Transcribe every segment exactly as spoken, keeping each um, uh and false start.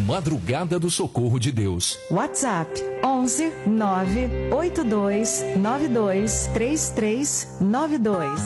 Madrugada do Socorro de Deus. WhatsApp onze nove oito dois nove dois três três nove dois.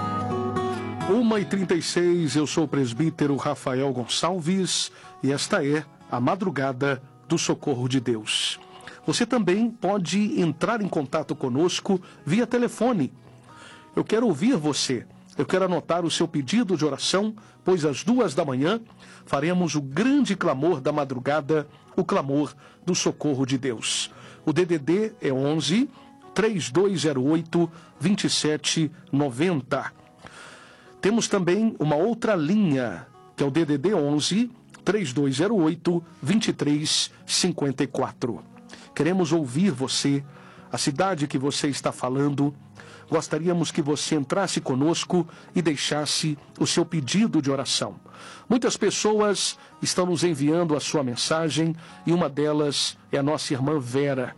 uma e trinta e seis, eu sou o presbítero Rafael Gonçalves e esta é a Madrugada do Socorro de Deus. Você também pode entrar em contato conosco via telefone. Eu quero ouvir você. Eu quero anotar o seu pedido de oração, pois às duas da manhã faremos o grande clamor da madrugada, o clamor do socorro de Deus. O D D D é onze, três dois zero oito, dois sete nove zero. Temos também uma outra linha, que é o D D D onze, três dois zero oito, dois três cinco quatro. Queremos ouvir você, a cidade que você está falando. Gostaríamos que você entrasse conosco e deixasse o seu pedido de oração. Muitas pessoas estão nos enviando a sua mensagem e uma delas é a nossa irmã Vera.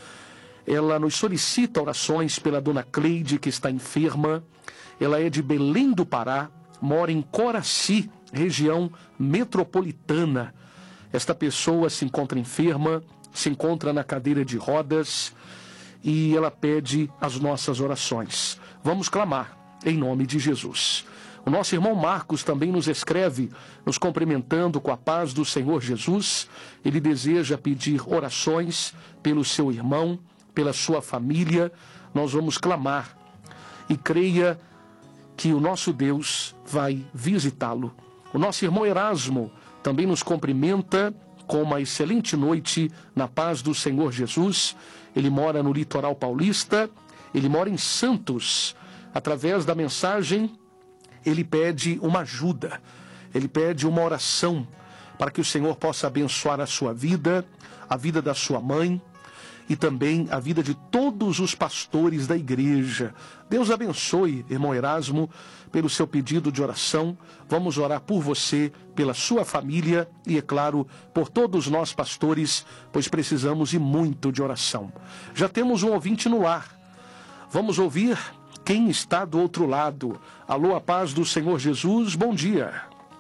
Ela nos solicita orações pela dona Cleide, que está enferma. Ela é de Belém do Pará, mora em Coraci, região metropolitana. Esta pessoa se encontra enferma, se encontra na cadeira de rodas e ela pede as nossas orações. Vamos clamar em nome de Jesus. O nosso irmão Marcos também nos escreve, nos cumprimentando com a paz do Senhor Jesus. Ele deseja pedir orações pelo seu irmão, pela sua família. Nós vamos clamar e creia que o nosso Deus vai visitá-lo. O nosso irmão Erasmo também nos cumprimenta com uma excelente noite na paz do Senhor Jesus. Ele mora no litoral paulista, ele mora em Santos. Através da mensagem, ele pede uma ajuda, ele pede uma oração para que o Senhor possa abençoar a sua vida, a vida da sua mãe e também a vida de todos os pastores da igreja. Deus abençoe, irmão Erasmo, pelo seu pedido de oração. Vamos orar por você, pela sua família e, é claro, por todos nós pastores, pois precisamos e muito de oração. Já temos um ouvinte no ar. Vamos ouvir quem está do outro lado. Alô, a paz do Senhor Jesus, bom dia.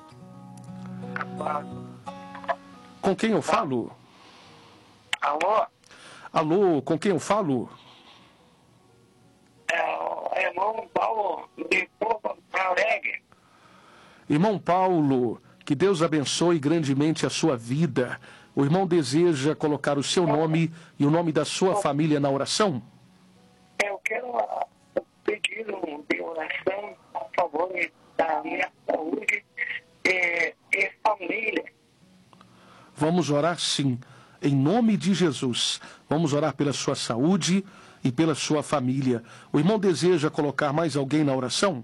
Com quem eu falo? Alô? Alô, com quem eu falo? É o irmão Paulo de Porto Alegre. Irmão Paulo, que Deus abençoe grandemente a sua vida. O irmão deseja colocar o seu nome e o nome da sua família na oração? Eu quero pedir de oração a favor da minha saúde e, e família. Vamos orar sim. Em nome de Jesus, vamos orar pela sua saúde e pela sua família. O irmão deseja colocar mais alguém na oração?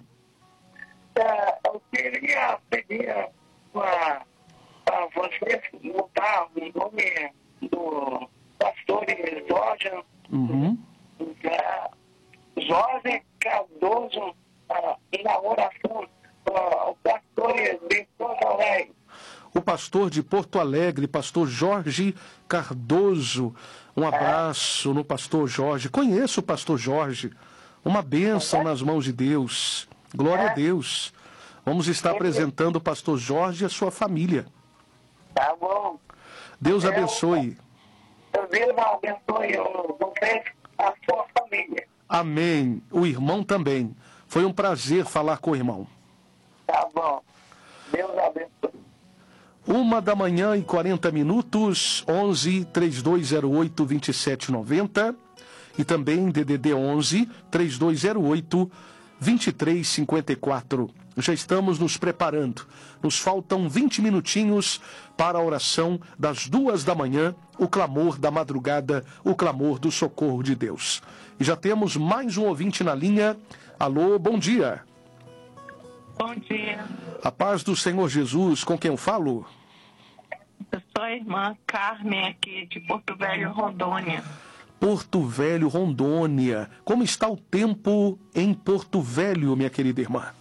É, eu queria pedir para você mudar o nome do pastor Jorge, Uhum. é, Jorge Cardoso, uh, na oração, uh, o pastor de Porto Alegre. O pastor de Porto Alegre, pastor Jorge Cardoso. Um abraço no pastor Jorge. Conheço o pastor Jorge. Uma bênção nas mãos de Deus. Glória a Deus. Vamos estar apresentando o pastor Jorge e a sua família. Tá bom. Deus abençoe. Eu, Deus abençoe você, a sua família. Amém. O irmão também. Foi um prazer falar com o irmão. Tá bom. Deus abençoe. Uma da manhã e quarenta minutos, onze, três dois zero oito, dois sete nove zero e também D D D onze, três dois zero oito, dois três cinco quatro. Já estamos nos preparando. Nos faltam vinte minutinhos para a oração das duas da manhã, o clamor da madrugada, o clamor do socorro de Deus. E já temos mais um ouvinte na linha. Alô, bom dia. Bom dia. A paz do Senhor Jesus, com quem eu falo? Eu sou a irmã Carmen aqui de Porto Velho, Rondônia. Porto Velho, Rondônia. Como está o tempo em Porto Velho, minha querida irmã?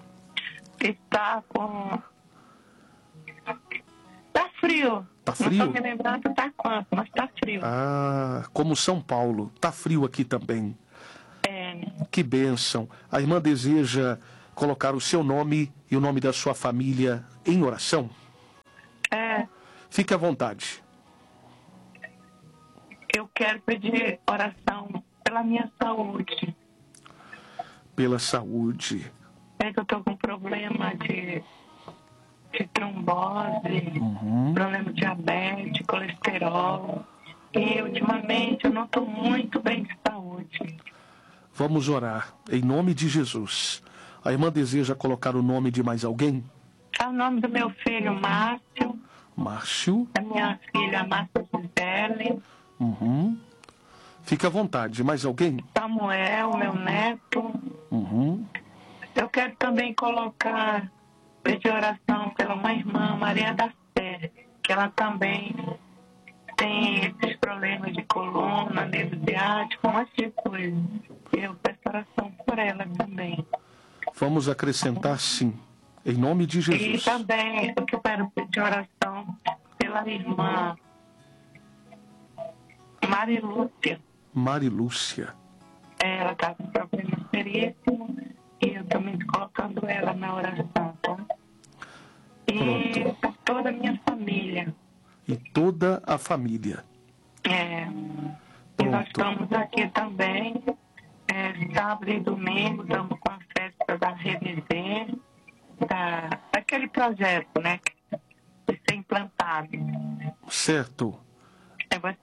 Está com... Tá frio. Tá frio? Não estou me lembrando tá quanto, mas tá frio. Ah, como São Paulo. Tá frio aqui também. É, né? Que bênção. A irmã deseja colocar o seu nome e o nome da sua família em oração? É. Fique à vontade. Eu quero pedir oração pela minha saúde. Pela saúde. É que eu tô com problema de, de trombose, Uhum. problema de diabetes, colesterol. E ultimamente eu não tô muito bem de saúde. Vamos orar, em nome de Jesus. A irmã deseja colocar o nome de mais alguém? É o nome do meu filho, Márcio, Márcio. da minha filha, Márcia Gisele, Uhum. Fique à vontade. Mais alguém? Samuel, meu neto. Uhum. Eu quero também colocar, pedir oração pela uma irmã, Maria da Sé, que ela também tem esses problemas de coluna, nervo ciático, um monte de coisa. Eu peço oração por ela também. Vamos acrescentar sim, em nome de E Jesus. também eu quero pedir oração pela irmã Marilúcia. Marilúcia. Ela está com problema seríssimo e eu também estou colocando ela na oração, tá? E Pronto. por toda a minha família. E toda a família. É, e nós Pronto. estamos aqui também, é, sábado e domingo, estamos com a festa da Reviver, da, daquele projeto, né, que ser implantado. Certo. É, mas-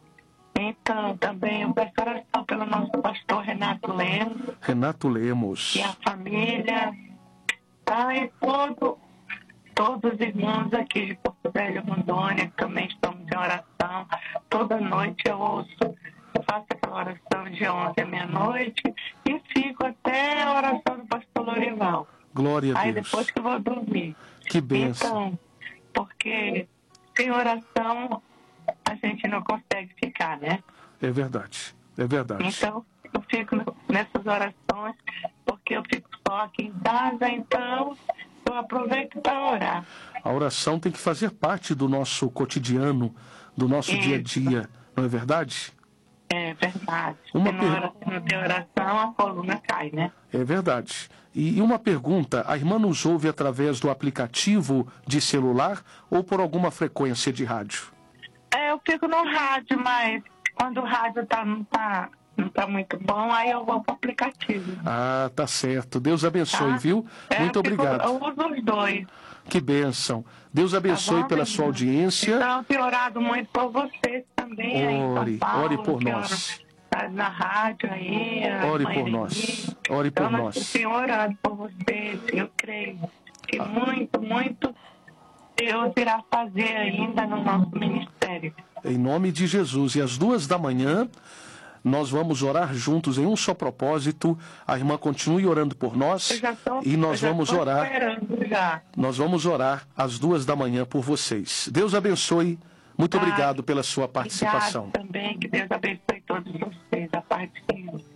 Então, também eu peço oração pelo nosso pastor Renato Lemos Renato Lemos. e a família, tá? E todo, todos os irmãos aqui de Porto Velho, Rondônia, que também estamos em oração. Toda noite eu ouço, eu faço aquela oração de ontem à meia-noite e fico até a oração do pastor Lorival. Glória a Aí Deus. depois que eu vou dormir. Que bênção. Então, porque sem oração a gente não consegue ficar, né? É verdade. É verdade. Então, eu fico nessas orações, porque eu fico só aqui em casa, então eu aproveito para orar. A oração tem que fazer parte do nosso cotidiano, do nosso Isso. dia a dia. Não é verdade? É verdade. Uma Se não, per- ora- se não tem oração, a coluna cai, né? É verdade. E e uma pergunta, a irmã nos ouve através do aplicativo de celular ou por alguma frequência de rádio? É, eu fico no rádio, mas quando o rádio tá, não, tá, não tá muito bom, aí eu vou pro aplicativo. Ah, tá certo. Deus abençoe, Tá? viu? É, Muito eu fico- obrigado. Eu uso os dois. Que bênção. Deus abençoe bom, pela minha sua irmã? audiência. Então, eu tenho orado muito por vocês também aí em São Ore, Paulo, ore por que nós. oro- tá na rádio aí. a Ore mãe por Denise. nós. Ore por Então, nós nós. tenho orado por vocês. Eu creio que Ah. muito, muito Deus irá fazer ainda no nosso ministério. Em nome de Jesus. E às duas da manhã, nós vamos orar juntos em um só propósito. A irmã continue orando por nós. Eu já tô, E nós eu já vamos tô orar. esperando já. Nós vamos orar às duas da manhã por vocês. Deus abençoe. Muito Tá. obrigado pela sua participação. Obrigado também, que Deus abençoe todos vocês, a parte de Deus.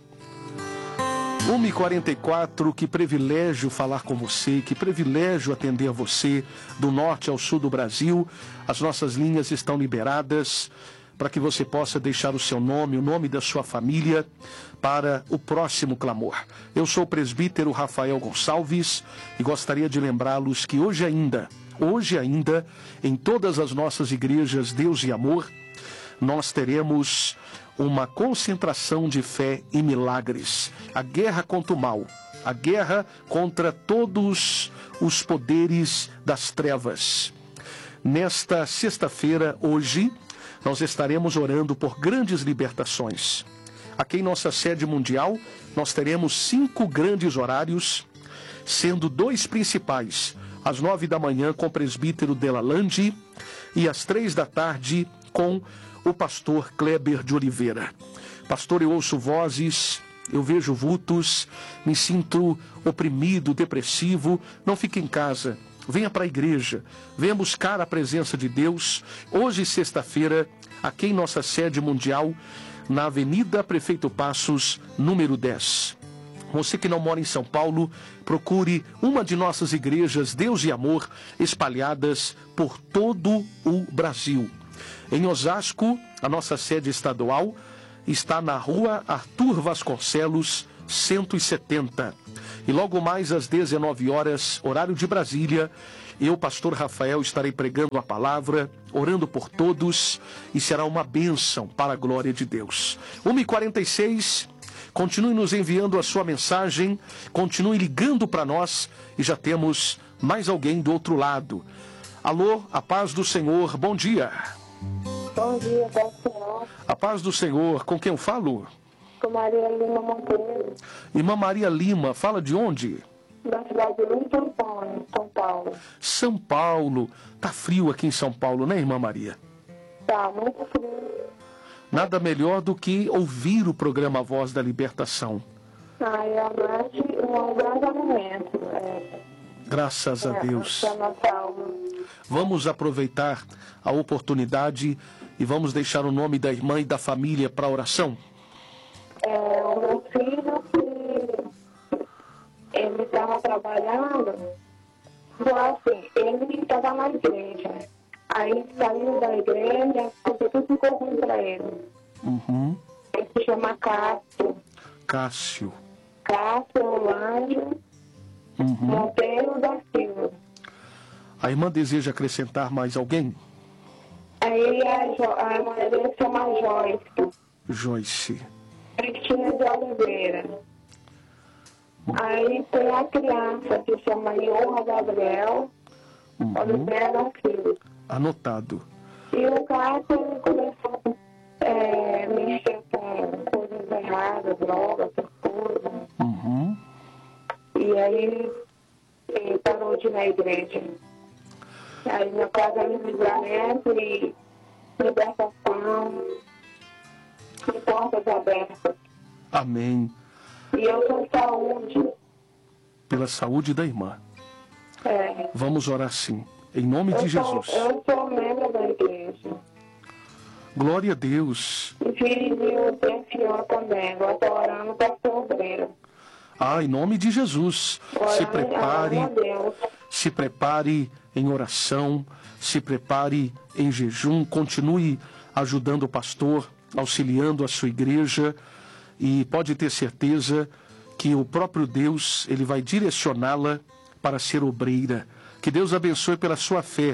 uma e quarenta e quatro, que privilégio falar com você, que privilégio atender você do norte ao sul do Brasil. As nossas linhas estão liberadas para que você possa deixar o seu nome, o nome da sua família para o próximo clamor. Eu sou o presbítero Rafael Gonçalves e gostaria de lembrá-los que hoje ainda, hoje ainda, em todas as nossas igrejas Deus e Amor, nós teremos uma concentração de fé e milagres. A guerra contra o mal, a guerra contra todos os poderes das trevas. Nesta sexta-feira, hoje, nós estaremos orando por grandes libertações. Aqui em nossa sede mundial, nós teremos cinco grandes horários, sendo dois principais, às nove da manhã com o presbítero Delalande e às três da tarde com o pastor Kleber de Oliveira. Pastor, eu ouço vozes, eu vejo vultos, me sinto oprimido, depressivo. Não fique em casa, venha para a igreja, venha buscar a presença de Deus. Hoje, sexta-feira, aqui em nossa sede mundial, na Avenida Prefeito Passos, número dez. Você que não mora em São Paulo, procure uma de nossas igrejas Deus e Amor, espalhadas por todo o Brasil. Em Osasco, a nossa sede estadual está na rua Arthur Vasconcelos, cento e setenta. E logo mais às dezenove horas, horário de Brasília, eu, pastor Rafael, estarei pregando a palavra, orando por todos, e será uma bênção para a glória de Deus. uma e quarenta e seis, continue nos enviando a sua mensagem, continue ligando para nós, e já temos mais alguém do outro lado. Alô, a paz do Senhor, bom dia. Bom dia, paz do Senhor. A paz do Senhor, com quem eu falo? Com Maria Lima Monteiro, Irmã Maria Lima, fala de onde? da cidade de Luiz Antônio, São Paulo. São Paulo. Tá frio aqui em São Paulo, né, Irmã Maria? Tá muito frio. Nada melhor do que ouvir o programa Voz da Libertação. Aí é um grande alimento. É, Graças a Deus. para nossa alma. Vamos aproveitar a oportunidade e vamos deixar o nome da irmã e da família para a oração? É, o meu filho, que ele estava trabalhando, então assim, ele estava na igreja. Aí saiu da igreja, porque tudo ficou ruim para ele. Uhum. Ele se chama Cássio. Cássio. Cássio Orlando Uhum. Monteiro da Silva. A irmã deseja acrescentar mais alguém? Aí a, jo a mulher dele se chama Joyce. Joyce. Cristina de Oliveira. Aí tem a criança que chama Iorra Gabriel Uhum. Oliveira da Silva. Anotado. E o Cássio ele começou a é, mexer com coisas erradas, drogas, essas coisas. Uhum. E aí ele parou de ir na igreja. Aí minha casa é livramento e libertação, e portas abertas. Amém. E eu com saúde. Pela saúde da irmã. É, Vamos orar sim. Em nome de eu, sou, Jesus. eu sou membro da igreja. Glória a Deus. E filho tem senhor também. Agora estou orando para ser obreiro. Ah, em nome de Jesus. Se prepare. Orando a Deus. Se prepare em oração, se prepare em jejum, continue ajudando o pastor, auxiliando a sua igreja, e pode ter certeza que o próprio Deus, ele vai direcioná-la para ser obreira. Que Deus abençoe pela sua fé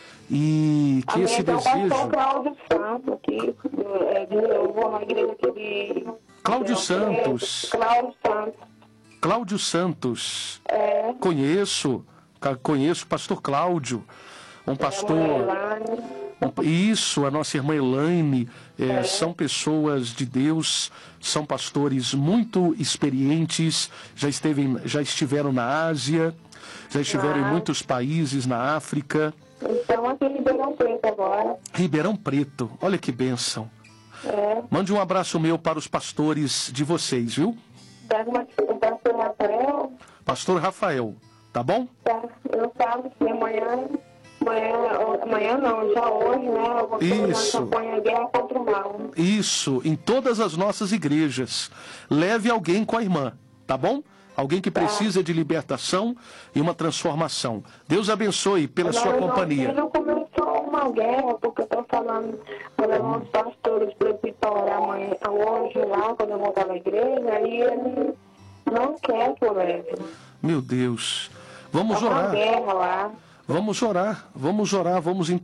e que Amém. esse Então, desejo... pastor Cláudio Santos, aqui, é, de, eu vou na igreja aqui de... Cláudio de- Santos. Cláudio Santos. Cláudio Santos, É, conheço, ca- conheço o pastor Cláudio, um pastor... Elaine. Um- Isso, a nossa irmã Elaine, é, são pessoas de Deus, são pastores muito experientes, já, esteve, já estiveram na Ásia, já estiveram em Ah. muitos países na África. Então, aqui em Ribeirão Preto agora. Ribeirão Preto, olha que bênção. É, Mande um abraço meu para os pastores de vocês, viu? pega uma, o pastor Rafael, Pastor Rafael, tá bom? tá? Eu falo que amanhã, amanhã, amanhã não, já hoje, né? Eu vou ter Isso. uma campanha Guerra contra o Mal. Isso, em todas as nossas igrejas. Leve alguém com a irmã, tá bom? Alguém que precisa de libertação e uma transformação. Deus abençoe pela sua Agora, companhia. não começou uma guerra, porque eu estou falando, vou levar uns pastores para eu orar amanhã, hoje lá, quando eu voltar na igreja, e ele não quer que eu leve. Meu Deus. É Vamos uma orar. guerra lá. Vamos orar. Vamos orar. Vamos